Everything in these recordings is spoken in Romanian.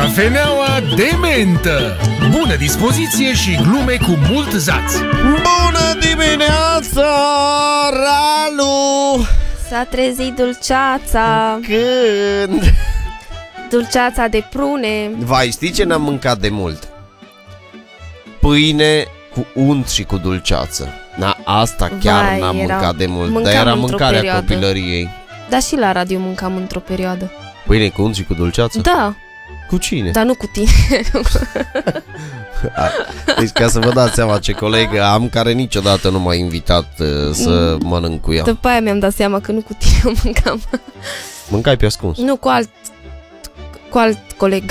Cafeneaua de mentă. Bună dispoziție și glume cu mult zaț. Bună dimineața, Ralu! S-a trezit dulceața. Când? Dulceața de prune. Vai, știi ce n-am mâncat de mult? Pâine cu unt și cu dulceață. Na, asta chiar Vai, n-am mâncat de mult. Dar mâncam era într-o mâncarea perioadă. copilăriei. Dar și la radio mâncam într-o perioadă. Pâine cu unt și cu dulceață? Da, Cu cine? dar nu cu tine. Deci ca să vă dați seama ce colegă am, care niciodată nu m-a invitat să mănânc cu ea. După aia mi-am dat seama că nu cu tine mâncam. Mâncai pe ascuns. Nu, cu alt coleg.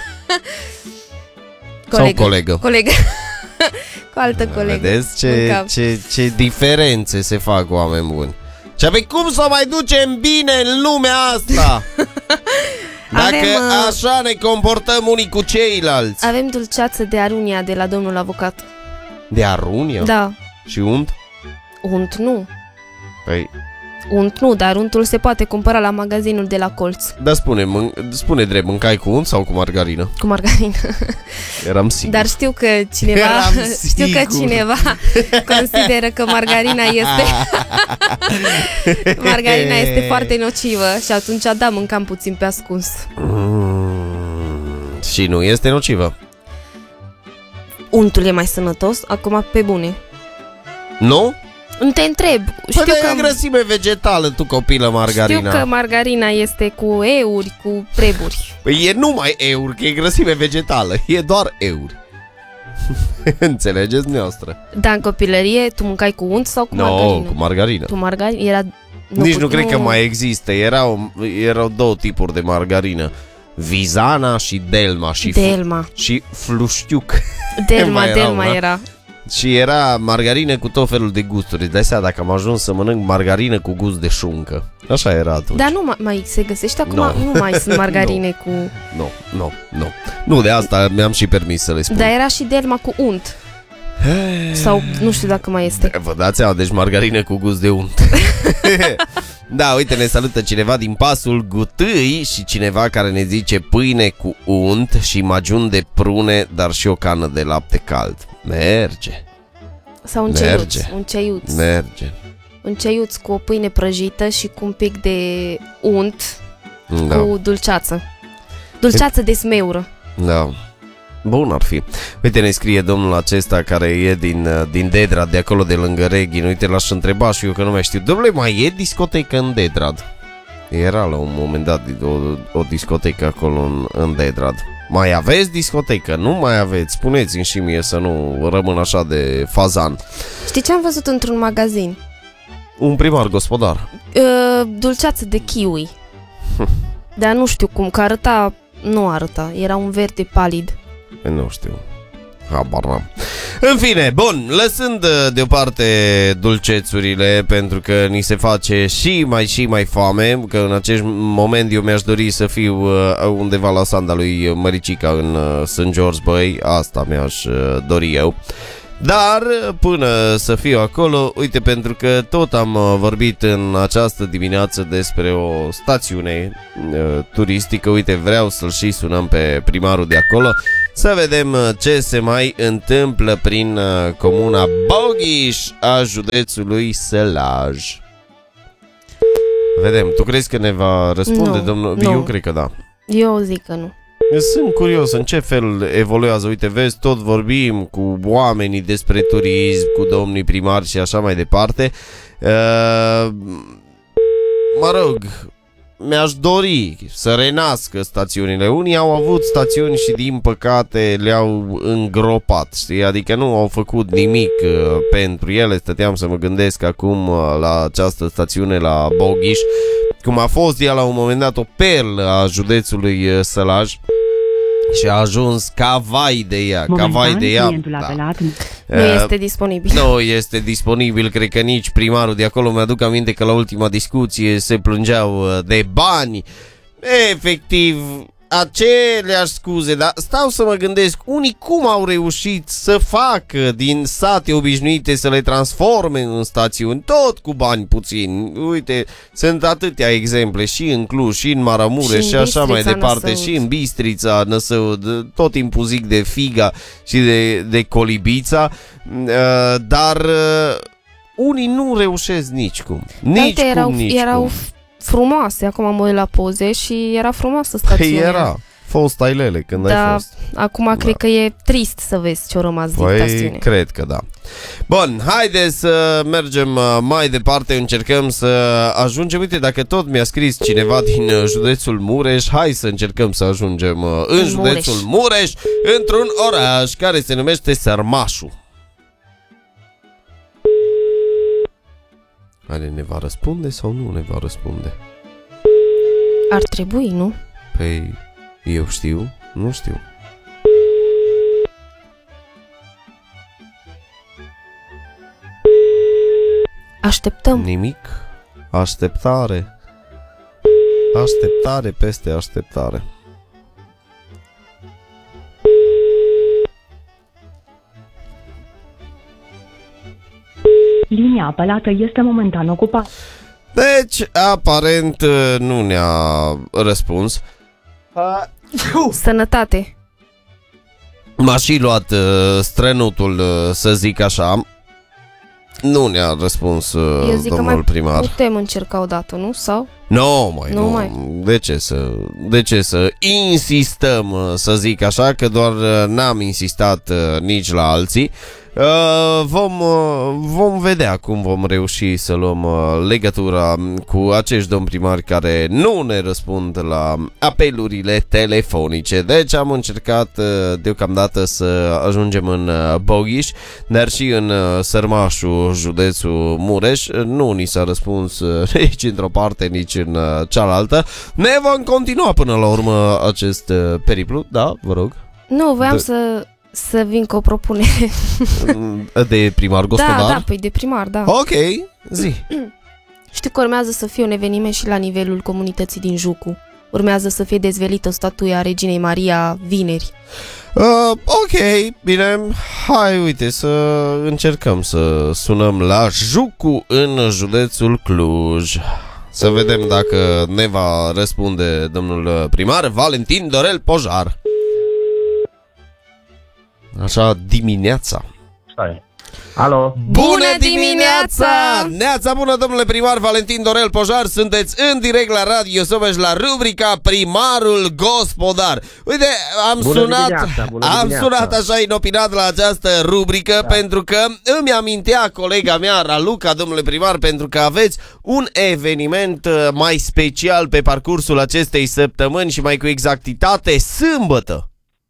Sau colegă. Colegă. Cu altă colegă. Vedeți Mâncam. ce diferențe se fac, oameni buni. Și apoi cum să o mai ducem bine în lumea asta? Dacă așa ne comportăm unii cu ceilalți. Avem dulceață de arunia de la domnul avocat. De arunia? Da. Și unt? Unt nu. Păi, Unt nu, dar untul se poate cumpăra la magazinul de la colț. dar spune drept, mâncai cu unt sau cu margarină? Cu margarină. Eram sigur. Dar știu că cineva consideră că margarina este foarte nocivă și atunci da, mâncam puțin pe ascuns. Și nu este nocivă. Untul e mai sănătos, acum pe bune. Nu? Nu te întreb. Păi e grăsime vegetală, tu copilă, margarina. Știu că margarina este cu euri, cu treburi. Păi e numai euri, că e grăsime vegetală. E doar euri. Înțelegeți noastră? Dar în copilărie tu mâncai cu unt sau cu margarină? Nu, cu margarină. Cu margarină era... Nici nu cred că mai există. Erau două tipuri de margarină. Vizana și Delma. Și Fluștiuc. Delma era. Și era margarină cu tot felul de gusturi. Îți dai seama, dacă am ajuns să mănânc margarină cu gust de șuncă. Așa era atunci. Dar nu mai se găsește acum. Nu mai sunt margarine cu... Nu. Nu, de asta mi-am și permis să le spun. Dar era și Delma cu unt. Sau nu știu dacă mai este. Vă dați seama, deci margarină cu gust de unt. Da, uite, ne salută cineva din Pasul Gutâi și cineva care ne zice pâine cu unt și magiun de prune, dar și o cană de lapte cald. Merge. Sau un ceiuț cu o pâine prăjită și cu un pic de unt, da, cu dulceață. Dulceață de smeură. Da. Bun ar fi. Uite, ne scrie domnul acesta care e din Dedrad, de acolo de lângă Reghin. Uite, l-aș întreba și eu că nu mai știu. Dom'le, mai e discotecă în Dedrad? Era la un moment dat o discotecă acolo în Dedrad. Mai aveți discotecă? Nu mai aveți? Spuneți-mi și mie să nu rămân așa de fazan. Știi ce am văzut într-un magazin? Un primar gospodar. Dulceață de kiwi. Dar nu știu cum, că nu arăta. Era un verde palid. Nu știu. Habar n-am. În fine, bun, lăsând deoparte dulcețurile, pentru că ni se face și mai foame, că în acest moment eu mi-aș dori să fiu undeva la sanda lui Măricica în St. George, băi, asta mi-aș dori eu. Dar până să fiu acolo, uite, pentru că tot am vorbit în această dimineață despre o stațiune turistică, uite, vreau să-l și sunăm pe primarul de acolo să vedem ce se mai întâmplă prin comuna Bogiș a județului Sălaj. Vedem, tu crezi că ne va răspunde, domnul? Nu. Eu cred că da. Eu zic că nu. Sunt curios în ce fel evoluează. Uite, vezi, tot vorbim cu oamenii despre turism, cu domnii primari și așa mai departe. Mă rog, mi-aș dori să renască stațiunile. Unii au avut stațiuni și din păcate le-au îngropat, știi? Adică nu au făcut nimic pentru ele. Stăteam să mă gândesc acum la această stațiune la Bogiș, cum a fost ea la un moment dat o perlă a județului Sălaj și a ajuns ca vai de ea. Da. Nu este disponibil. Nu este disponibil, cred că nici primarul de acolo. Mi-aduc aminte că la ultima discuție se plângeau de bani. Efectiv, aceleași scuze, dar stau să mă gândesc, unii cum au reușit să facă din sate obișnuite să le transforme în stațiuni, tot cu bani puțini. Uite, sunt atâtea exemple și în Cluj, și în Maramureș și așa mai departe, Năsăud. Și în Bistrița, Năsăud, tot timpul zic de Figa și de Colibița, dar unii nu reușesc nicicum. Erau frumoase, acum mă uit la poze și era frumoasă stațiunea. Păi era, fost ailele când ai fost. Acum cred că e trist să vezi ce-o rămas din stațiune. Cred că da. Bun, haide să mergem mai departe, încercăm să ajungem, uite, dacă tot mi-a scris cineva din județul Mureș, hai să încercăm să ajungem în județul Mureș, într-un oraș care se numește Sărmașu. Oare ne va răspunde sau nu ne va răspunde? Ar trebui, nu? Păi, eu știu, nu știu. Așteptăm. Nimic. Așteptare. Așteptare peste așteptare. Linia apelată este momentan ocupată. Deci, aparent, nu ne-a răspuns. Sănătate. M-a și luat strănutul, să zic așa. Nu ne-a răspuns domnul primar. Putem încerca o dată, nu? Sau? Nu. De ce să insistăm, să zic așa, că doar n-am insistat nici la alții. Vom vedea cum vom reuși să luăm legătura cu acești domni primari care nu ne răspund la apelurile telefonice. Deci am încercat deocamdată să ajungem în Boghiș, dar și în Sărmașu, județul Mureș. Nu ni s-a răspuns nici într-o parte, nici în cealaltă. Ne vom continua până la urmă acest periplu. Da, vă rog. Nu, voiam să vin cu o propunere. De primar gospodar? Da, păi de primar, da. Ok, zi. Știu că urmează să fie un eveniment și la nivelul comunității din Jucu. Urmează să fie dezvelită statuia Reginei Maria vineri. Ok, bine. Hai, uite, să încercăm să sunăm la Jucu în județul Cluj. Să vedem dacă ne va răspunde domnul primar Valentin Dorel Pojar. Așa dimineața. Stai. Alo. Bună dimineața! Neața bună, domnule primar Valentin Dorel Pojar. Sunteți în direct la Radio Sobeș la rubrica Primarul Gospodar. Uite, am sunat așa inopinat la această rubrică, pentru că îmi amintea colega mea Raluca, domnule primar, pentru că aveți un eveniment mai special pe parcursul acestei săptămâni și mai cu exactitate sâmbătă.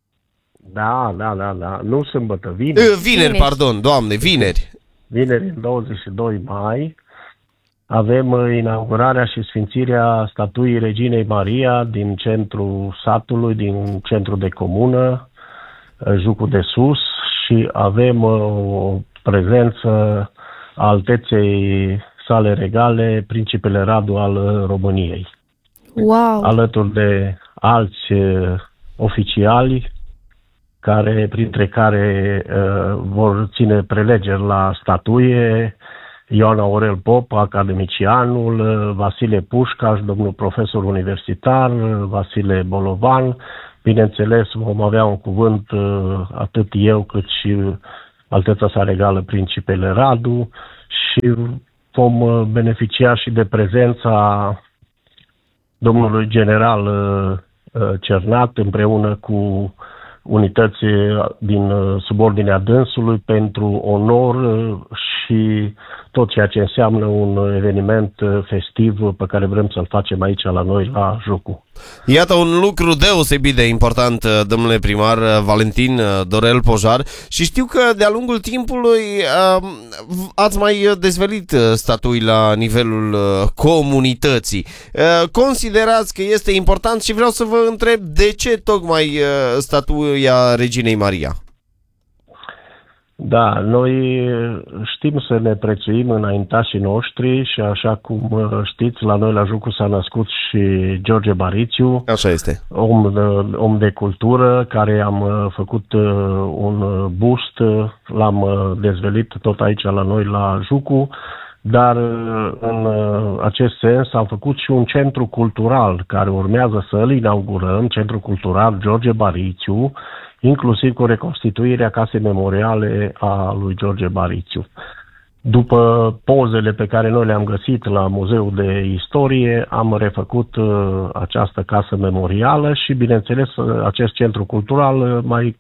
Da. Nu sâmbătă, vineri, pardon, doamne, vineri. Vineri, 22 mai, avem inaugurarea și sfințirea statuii Reginei Maria din centrul satului, din centrul de comună, Jucul de Sus, și avem o prezență a alteței sale regale, Principele Radu al României. Wow! Alături de alți oficiali, printre care vor ține prelegeri la statuie, Ioan Aurel Pop, academicianul, Vasile Pușcaș, domnul profesor universitar, Vasile Bolovan. Bineînțeles, vom avea un cuvânt atât eu cât și Alteța sa regală Principele Radu și vom beneficia și de prezența domnului general Cernat împreună cu unități din subordinea dânsului pentru onor și tot ceea ce înseamnă un eveniment festiv pe care vrem să-l facem aici la noi, la Jucu. Iată un lucru deosebit de important, domnule primar Valentin Dorel Pojar, și știu că de-a lungul timpului ați mai dezvăluit statui la nivelul comunității. Considerați că este important și vreau să vă întreb de ce tocmai statuia Reginei Maria? Da, noi știm să ne prețuim înaintașii noștri și așa cum știți, la noi la Jucu s-a născut și George Barițiu. Așa este. Om de cultură, care am făcut un bust, l-am dezvelit tot aici la noi la Jucu, dar în acest sens am făcut și un centru cultural care urmează să îl inaugurăm, Centrul Cultural George Barițiu, inclusiv cu reconstituirea casei memoriale a lui George Barițiu. După pozele pe care noi le-am găsit la Muzeul de Istorie, am refăcut această casă memorială și, bineînțeles, acest centru cultural mai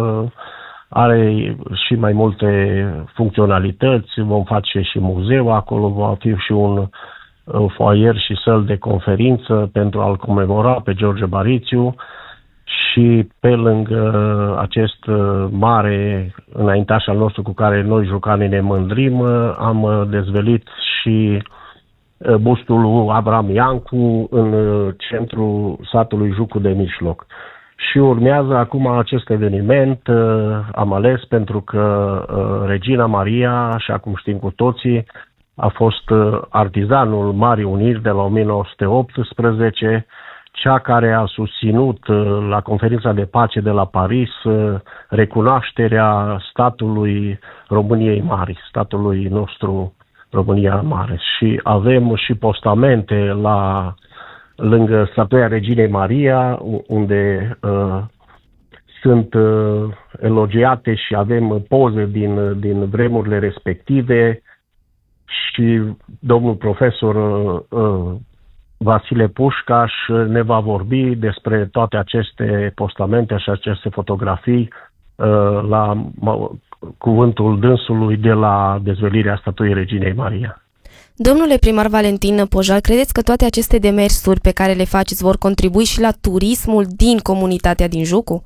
are și mai multe funcționalități. Vom face și muzeu acolo, va fi și un foaier și săl de conferință pentru a-l comemora pe George Barițiu. Și pe lângă acest mare înaintaș al nostru cu care noi jucanii ne mândrim, am dezvelit și bustul lui Abraham Iancu în centrul satului Jucu de Mijloc. Și urmează acum acest eveniment, am ales pentru că Regina Maria, așa cum știm cu toții, a fost artizanul Marii Uniri de la 1918, cea care a susținut la conferința de pace de la Paris recunoașterea statului României Mari, statului nostru România Mare. Și avem și postamente lângă statuia Reginei Maria, unde sunt elogiate și avem poze din vremurile respective și domnul profesor Vasile Pușcaș ne va vorbi despre toate aceste postamente și aceste fotografii la cuvântul dânsului de la dezvelirea statuii Reginei Maria. Domnule primar Valentin Pojar, credeți că toate aceste demersuri pe care le faceți vor contribui și la turismul din comunitatea din Jucu?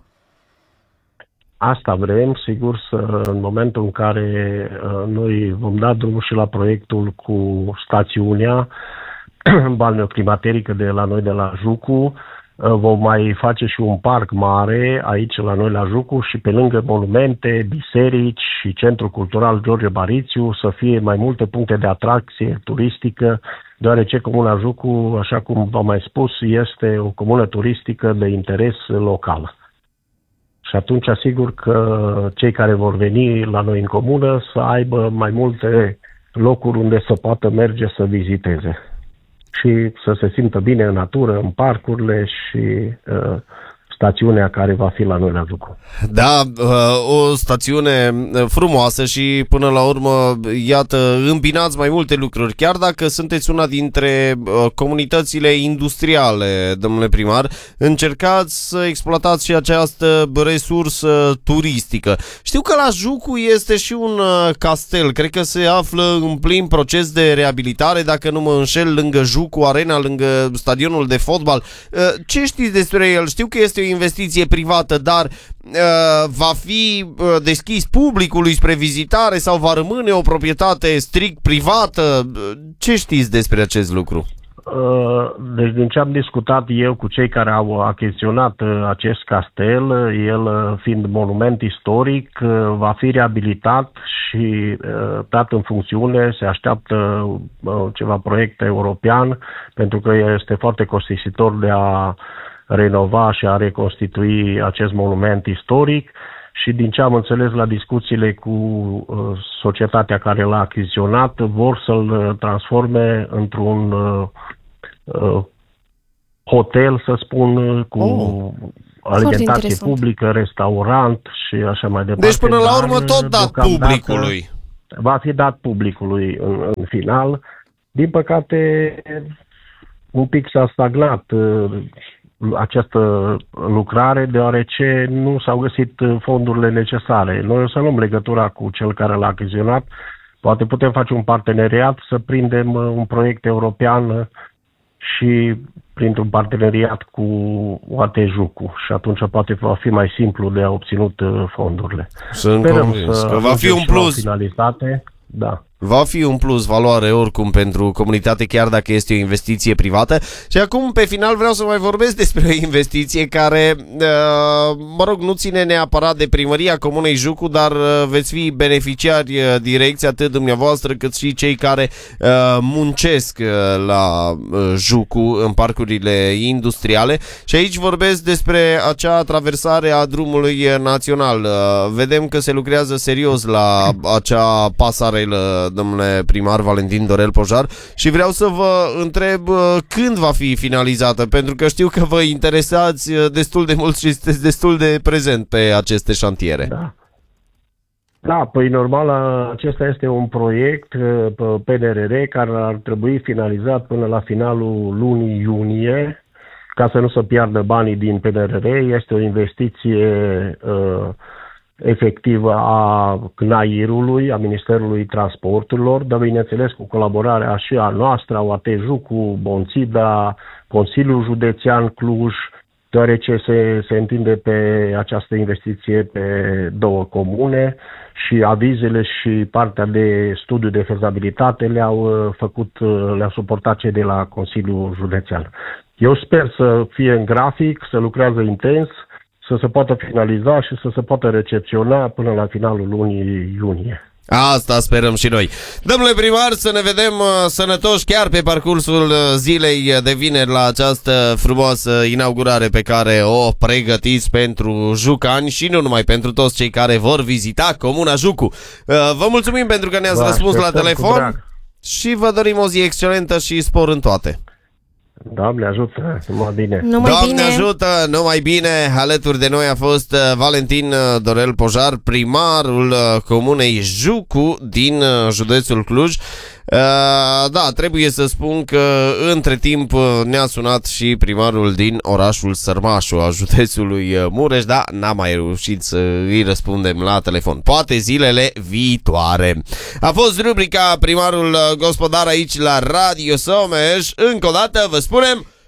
Asta vrem, sigur, în momentul în care noi vom da drumul și la proiectul cu stațiunea balneoclimaterică de la noi de la Jucu, vom mai face și un parc mare aici la noi la Jucu și pe lângă monumente, biserici și Centrul Cultural George Barițiu să fie mai multe puncte de atracție turistică, deoarece Comuna Jucu, așa cum v-am mai spus, este o comună turistică de interes local. Și atunci asigur că cei care vor veni la noi în comună să aibă mai multe locuri unde să poată merge să viziteze și să se simtă bine în natură, în parcurile și stațiunea care va fi la noi la Jucu. Da, o stațiune frumoasă și până la urmă, iată, îmbinați mai multe lucruri. Chiar dacă sunteți una dintre comunitățile industriale, domnule primar, încercați să exploatați și această resursă turistică. Știu că la Jucu este și un castel, cred că se află în plin proces de reabilitare, dacă nu mă înșel, lângă Jucu Arena, lângă stadionul de fotbal. Ce știți despre el? Știu că este o investiție privată, dar va fi deschis publicului spre vizitare sau va rămâne o proprietate strict privată? Ce știți despre acest lucru? Deci din ce am discutat eu cu cei care au achiziționat acest castel, el fiind monument istoric, va fi reabilitat și dat în funcțiune. Se așteaptă ceva proiect european pentru că este foarte costisitor de a renova și a reconstitui acest monument istoric și din ce am înțeles la discuțiile cu societatea care l-a achiziționat, vor să-l transforme într-un hotel, să spun, cu alimentație publică, restaurant și așa mai departe. Deci până la urmă tot dat publicului. Va fi dat publicului în final. Din păcate, un pic s-a stagnat această lucrare, deoarece nu s-au găsit fondurile necesare. Noi o să luăm legătura cu cel care l-a achiziționat. Poate putem face un parteneriat, să prindem un proiect european și printr-un parteneriat cu UAT Jucu. Și atunci poate va fi mai simplu de a obținut fondurile. Sunt convins că va fi un plus. Finalitate. Da. Va fi un plus valoare oricum pentru comunitate, chiar dacă este o investiție privată. Și acum, pe final, vreau să mai vorbesc despre o investiție care, mă rog, nu ține neapărat de primăria Comunei Jucu, dar veți fi beneficiari direcți, atât dumneavoastră cât și cei care muncesc la Jucu în parcurile industriale. Și aici vorbesc despre acea traversare a drumului național. Vedem că se lucrează serios la acea pasarelă, domnule primar Valentin Dorel Pojar, și vreau să vă întreb când va fi finalizată, pentru că știu că vă interesați destul de mult și sunteți destul de prezent pe aceste șantiere. Da, păi normal, acesta este un proiect PNRR care ar trebui finalizat până la finalul lunii iunie, ca să nu se piardă banii din PNRR. Este o investiție efectivă a CNAIR-ului, a Ministerului Transporturilor, dar bineînțeles cu colaborarea și a noastră, a UAT Jucu, Bonțida, Consiliul Județean Cluj, deoarece se întinde pe această investiție pe două comune și avizele și partea de studiu de fezabilitate le-au suportat cei de la Consiliul Județean. Eu sper să fie în grafic, să lucrează intens, să se poată finaliza și să se poată recepționa până la finalul lunii iunie. Asta sperăm și noi. Domnule primar, să ne vedem sănătoși chiar pe parcursul zilei de vineri la această frumoasă inaugurare pe care o pregătiți pentru jucani și nu numai, pentru toți cei care vor vizita Comuna Jucu. Vă mulțumim pentru că ne-ați răspuns la telefon și vă dorim o zi excelentă și spor în toate. Doamne ajută, numai bine. Doamne ajută, numai bine. Alături de noi a fost Valentin Dorel Pojar, primarul Comunei Jucu din județul Cluj. Da, trebuie să spun că între timp ne-a sunat și primarul din orașul Sărmașu a județului Mureș, dar n-am mai reușit să îi răspundem la telefon. Poate zilele viitoare. A fost rubrica Primarul Gospodar aici la Radio Someș. Încă o dată vă spunem